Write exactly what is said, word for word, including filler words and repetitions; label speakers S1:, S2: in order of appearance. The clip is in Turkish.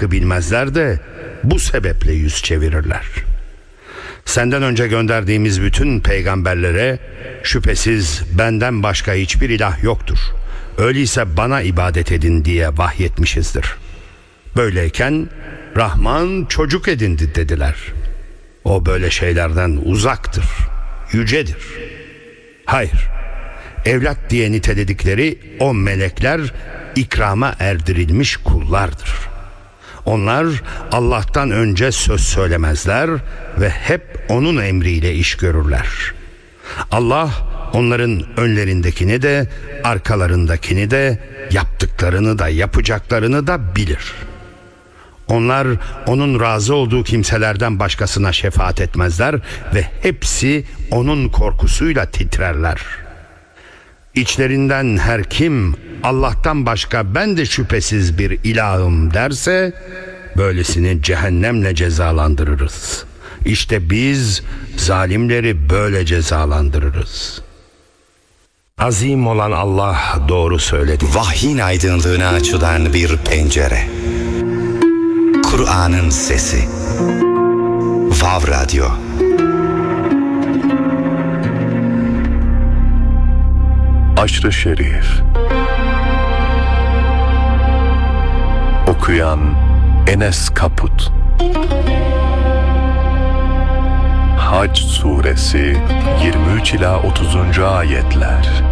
S1: hakkı bilmezler de bu sebeple yüz çevirirler. Senden önce gönderdiğimiz bütün peygamberlere şüphesiz benden başka hiçbir ilah yoktur, öyleyse bana ibadet edin diye vahyetmişizdir. Böyleyken Rahman çocuk edindi dediler. O böyle şeylerden uzaktır, yücedir. Hayır, evlat diye niteledikleri o melekler ikrama erdirilmiş kullardır. Onlar Allah'tan önce söz söylemezler ve hep onun emriyle iş görürler. Allah onların önlerindekini de arkalarındakini de yaptıklarını da yapacaklarını da bilir. Onlar onun razı olduğu kimselerden başkasına şefaat etmezler ve hepsi onun korkusuyla titrerler. İçlerinden her kim Allah'tan başka ben de şüphesiz bir ilahım derse böylesini cehennemle cezalandırırız. İşte biz zalimleri böyle cezalandırırız. Azim olan Allah doğru söyledi.
S2: Vahyin aydınlığına açılan bir pencere. Kur'an'ın sesi. Vav Radyo.
S3: Aşr-ı Şerif. Okuyan Enes Kaput. Hac Suresi yirmi üç ila otuzuncu ayetler.